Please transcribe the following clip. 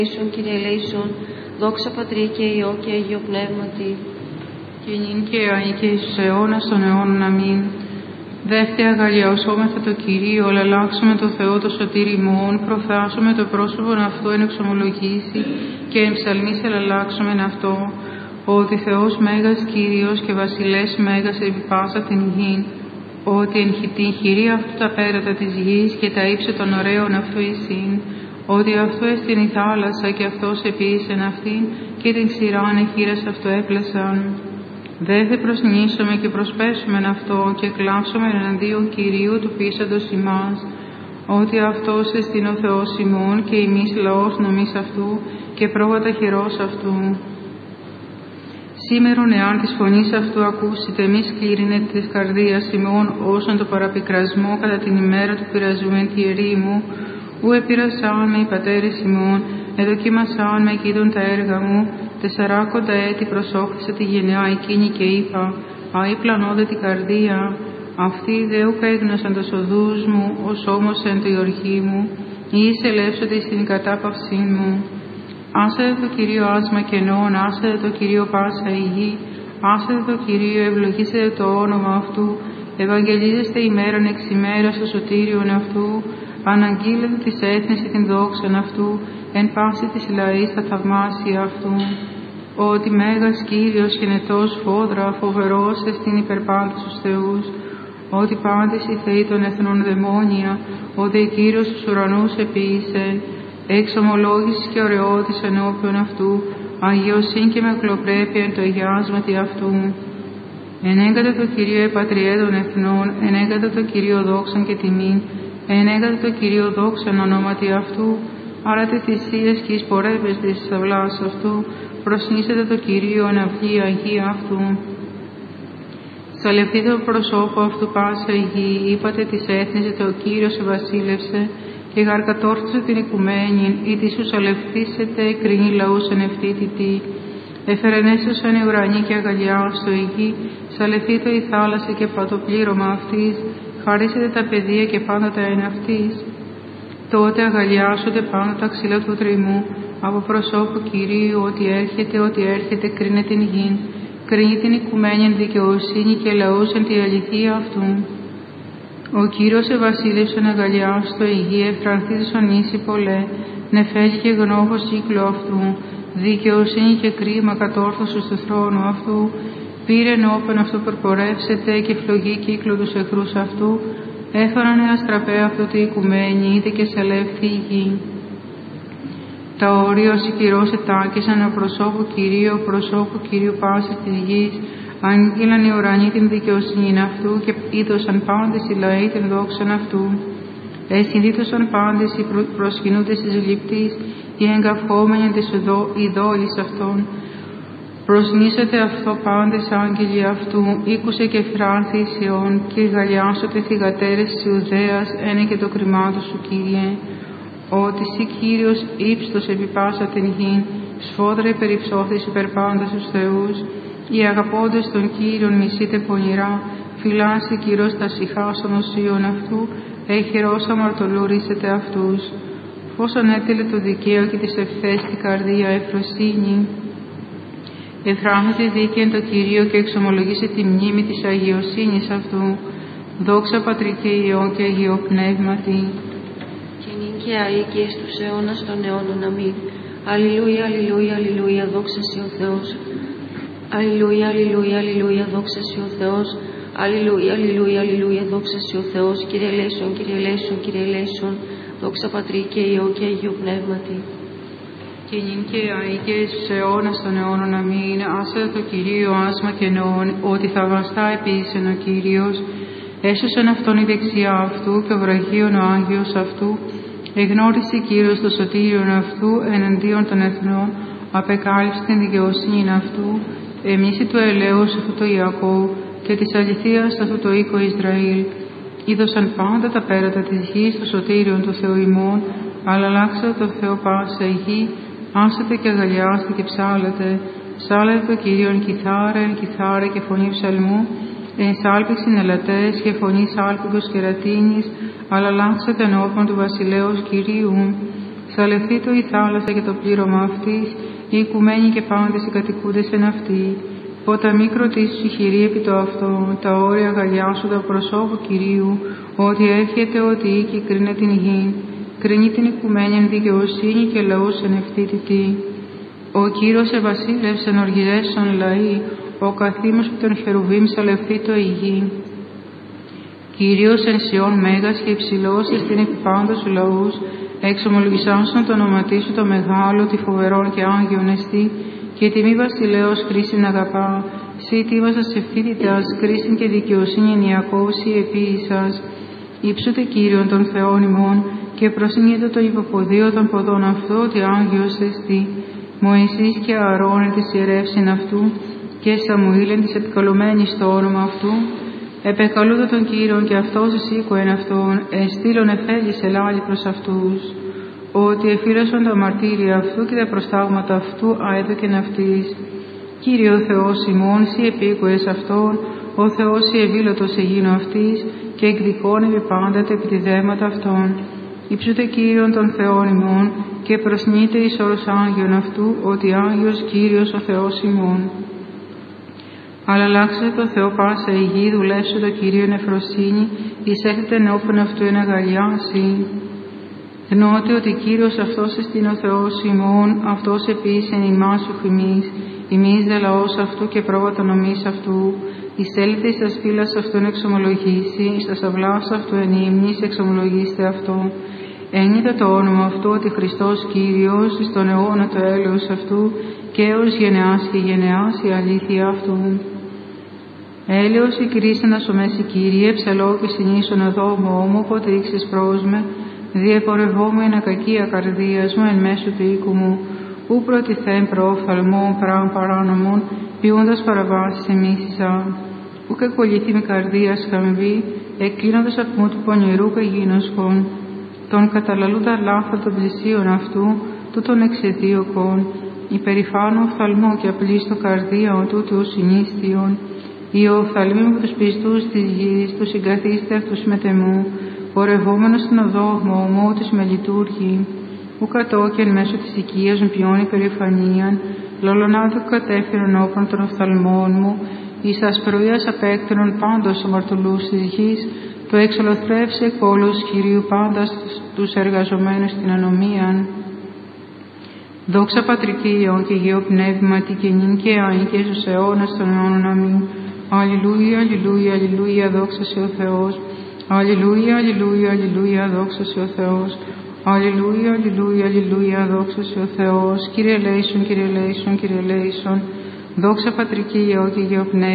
Κύριε ελέησον, δόξα Πατρί και Υιό και Αγίο Πνεύματι. Και νυν και αεί και εις τους αιώνας των αιώνων. Αμήν. Δεύτε αγαλιαωσόμεθα το Κυρίο, αλλά αλλάξουμε το Θεό το σωτήρι ημών, προφθάσουμε το πρόσωπον αυτό εν εξομολογήσει και εν ψαλμής αλλάξομεν αυτό, ότι Θεός Μέγας Κύριος και Βασιλεύς Μέγας επί πάσα την γην, ότι εν την χειρή αυτού τα πέρατα της γης και τα ύψη των ωραίων αυτού εισήν, ότι αυτό εστιν η θάλασσα και αυτός επίησεν αυτήν και την ξηράν εχείρας αυτού έπλασαν. Δε προσνήσουμε και προσπέσομεν αυτό και κλάψομεν εναντίον Κυρίου του πείσαντος ημάς, ότι αυτός εστιν ο Θεός ημών και ημείς λαός νομής αυτού και πρόβατα χειρός αυτού. Σήμερον εάν της φωνής αυτού ακούσετε, μη σκλήρινετε της καρδίας ημών όσον το παραπικρασμό κατά την ημέρα του πειραζουμέν τη ερήμου, ου επειρασάν με οι πατέρες ημών, εδοκίμασάν με εκείδων τα έργα μου, 40 έτη προσώχθησα τη γενεά εκείνη και είπα, αεί πλανώνται την καρδία, αυτοί δε ουκ έγνωσαν τους οδούς μου, ως όμως εν το η οργή μου, ή εισελεύσονται στην κατάπαυσή μου. Άσετε το Κυρίο άσμα κενών, άσετε το Κυρίο πάσα η γη, άσετε το Κυρίο, ευλογήσετε το όνομα αυτού, ευαγγελίζεστε ημέραν εξ ημέρας το σωτήριον αυτού, αναγγείλετε της έθνης την δόξαν αυτού, εν πάση της λαής τα θαυμάσια αυτού. Ότι Μέγας Κύριος γενετός φόδρα, φοβερός εστιν υπερπάντως τους θεούς, ότι πάντες οι θεοί των εθνών δαιμόνια, ότι η Κύριος τους ουρανούς επίησεν, εξομολόγησης και ωραιότης ενώπιον αυτού, αγιοσύν και μεγαλοπρέπεια εν το αγιάσματι αυτού. Ενέγκατε το Κυρίο η πατριέ των εθνών, ενέγκατε το Κυρίο δόξαν και τιμήν, ενέγκατε το Κυρίο δόξαν ονόματι αυτού, άρα τις θυσίες και εις πορεύες της αυλάς αυτού, προσνήσετε το Κυρίο εν αυγή αγία αυτού. Σαλευτείτε το προσώπο αυτού πάσα η γη, είπατε της έθνης ότι ο Κύριος ευασίλευσε, και γαρκατόρθωσε την οικουμένη, ή τη σου σαλευθήσετε, κρινή λαούς εν ευθύτητη. Εφερενέσωσαν οι ουρανοί και αγαλιά στο η γη, σαλευθείτε η θάλασσα και πατοπλήρωμα αυτής, χαρίσετε τα παιδεία και πάντα τα εν αυτής. Τότε αγαλιάσονται πάνω τα ξύλα του τριμού, από προσώπου Κυρίου, ότι έρχεται, κρίνε την γην, κρίνει την οικουμένη εν δικαιοσύνη και λαούς εν τη αληθεία αυτού. Ο Κύριος ευασίλευσε να αγαλιάστο η γη, εφρανθήσον ίση πολλέ, νεφέλη και γνώχος κύκλο αυτού, δικαιοσύνη και κρίμα κατόρθωσου στο θρόνο αυτού, πήρε όπεν αυτού προπορεύσετε και φλογή κύκλο τους εχθρούς αυτού, έφερανε αστραπέ αυτού τη οικουμένη, είτε και σαλεύθη η γη. Τα όρια όσοι κυρός ετάκησαν ο προσώπου Κυρίου πάσης της γης, αγγείλαν οι ουρανοί την δικαιοσύνη αυτού και είδωσαν πάντες οι λαοί την δόξαν αυτού. Συνδίτωσαν πάντες οι προσκυνούντες της λήπτης, οι εγκαυχόμενοι της ειδόλης αυτών. Προσνήσετε αυτό πάντες άγγελοι αυτού, ήκουσε και φράνθη εις Ιών, και γαλιάσωτε θυγατέρες της Ιουδαίας, ένε και το κρυμάτο σου, Κύριε. Ότι σοι Κύριος ύψτος επί πάσα την γην, σφόδρα υπερυψώθης υπερπάντας τους θεούς, οι αγαπώντες των Κύριων μισείτε πονηρά, φυλάσσει Κύριος τα σιχάς των οσίων αυτού, έχειρος αμαρτωλούρισετε αυτούς. Φως ανέτειλε το δικαίο και της ευθές την καρδία ευφροσύνη. Εφράνθητε δίκαιεν το Κυρίο και εξομολογήσε τη μνήμη της αγιοσύνης αυτού. Δόξα Πατρί και Υιό και Αγίο Πνεύματι. Και νυν και αεί και εις τους αιώνας των αιώνων. Αμήν. Αλληλούια, αλληλούια, αλληλούια, δόξα σοι ο Θεός. Αλληλούια, αλληλούια, αλληλούια, δόξα σοι ο Θεός. Αλληλούια, αλληλούια, αλληλούια, δόξα σοι ο Θεός. Κύριε ελέησον, Κύριε ελέησον, Κύριε ελέησον, δόξα Πατρί και Υιό και Αγίο Πνεύματι. Και νυν και αεί και εις τους αιώνας των αιώνων. Αμήν. Άσετε το Κυρίο άσμα κενών, ότι θαυμαστά επίησεν ο Κύριος, έσωσεν αυτόν η δεξιά αυτού και ο βραχίον ο Άγιος αυτού, εγνώρισε Κύριος το σωτήριον αυτού εναντίον των εθνών, απεκάλυψε την δικαιοσύνη αυτού, εμίσει του ελέους αυτού το Ιακώβ και της αληθείας αυτού το οίκο Ισραήλ. Είδωσαν πάντα τα πέρατα της γης το σωτήριον του Θεού ημών, αλλά αλλάξατε το Θεό πάσα η γη, άσετε και αγαλιάστε και ψάλετε. Ψάλετε το Κύριον κιθάρε και φωνή ψαλμού, εν σάλπιξιν ελατές και φωνή σάλπικος και ρατίνης, αλλά αλλάξατε ενώπιον του βασιλέως Κυρίου. Σαλευθήτω η θάλασσα και το πλήρωμα αυτής, οι οικουμένοι και πάντες οι κατοικούντες εν αυτή. Ποταμοί κροτήσου η χειρή επί το αυτό, τα όρια αγαλιάσονται από προσώπου Κυρίου, ότι έρχεται ότι οίκη κρίνε την γη, κρίνει την οικουμένη εν δικαιοσύνη και λαούς εν ευθύτητη. Ο Κύριος ευασίλευς εν οργυρέσσον λαοί, ο καθήμος που τον χερουβίμ σαλευθήτω η γη. Κύριος εν Σιών μέγας και υψηλός εστιν επί πάντος λαούς, εξομολογησάσον το ονοματί σου το μεγάλο, τη φοβερόν και άγιον εστί, και τιμή βασιλέως χρήσιν αγαπά, σύ τίμασας ευθύτητας, χρήσιν και δικαιοσύνη εν Ιακώβ σύ επίησας. Υψούτε Κύριον των Θεών ημών, και προσύνγεται το υποποδίο των ποδών αυτού, ότι άγιος εστί. Μωυσής και Ααρών εν της ιερεύσιν αυτού, και Σαμουήλ εν της επικαλουμένης στο όνομα αυτού, επεκαλούνται τον Κύριον και αυτός εισήκουεν αυτόν, εστήλων εφέλης ελάλη προς αυτούς, ότι εφήλωσαν τα μαρτύρια αυτού και τα προστάγματα αυτού αέδωκεν αυτής. Κύριε ο Θεός ημών, σοι επίκουες αυτόν, ο Θεός σοι ευήλωτος εγίνω αυτής, και εκδικώνευε πάντα τα επιτιδέματα αυτών. Υψούτε Κύριον των Θεών ημών, και προσνείτε εις όρους Άγιον αυτού, ότι Άγιος Κύριος ο Θεός ημών. Αλλάξετε το Θεό πάσα η γη, δουλεύσε το Κύριο νεφροσύνη, εισέχετε ενώπιον αυτού εν αγαλιάσει. Γνώτε ότι Κύριος αυτός εστιν ο Θεός ημών, αυτός επίσης ημάς ουφημής, ημείς δε λαός αυτού και πρόβατο νομής αυτού, εισέλθετε εις τας φύλας αυτόν εξομολογήσει, εις τας αυλάς αυτού εν ύμνης εξομολογήστε αυτό. Ένιδε το όνομα αυτού ότι Χριστός Κύριος, εις τον αιώνα το έλεος αυτού, και έως γενεάς και γενεάς η αλήθεια αυτού. Έλεος η κρίσανα σου μέση Κύριε, ψαλώ και συνήσων εδώ μου, πότε ρίξεις προς με, διεπορευόμαι εν ακακία καρδίας μου εν μέσω του οίκου μου, ου προτιθέν προοφθαλμών πράγμα παράνομων, ποιούντας παραβάσεις εμίσησα. Ου κακολήθη με καρδίας χαμβή, εκκλίνοντας από μου του πονηρού καγίνωσχον, τον καταλαλούντα λάθα των πλησίων αυτού, τούτον εξαιδίωκον, υπερηφάνω οφθαλμό και απλήστο καρδία ο τούτου συνίστιον, οι οφθαλμοί μου τους πιστούς της γης, τους συγκαθίστε αυτούς μετεμού, πορευόμενος στην οδό μου, τους με λειτουργεί, ου κατόκεν μέσω της οικίας μου ποιόν υπερηφανίαν, λολονάδου κατέφερον όπλων των οφθαλμών μου, εις ασπροίας απέκτενον πάντως αμαρτωλούς της γης, το εξολοθρεύσε εκ όλους Κυρίου πάντας τους εργαζομένους στην ανομίαν. Δόξα Πατρική Υιόν και Υιό Πνεύματι και νυν και άιν και στους αιώνας των αιώνων αμήν. Αλληλούια, αλληλούια, αλληλούια, δόξα σε ο Θεός. Αλληλούια, αλληλούια, αλληλούια, δόξα σε ο Θεός. Αλληλούια, αλληλούια, αλληλούια, δόξα σε ο Θεός. Κύριε ελέησον, Κύριε ελέησον, Κύριε ελέησον. Δόξα Πατρική Υιό και Υιό Πνεύματι.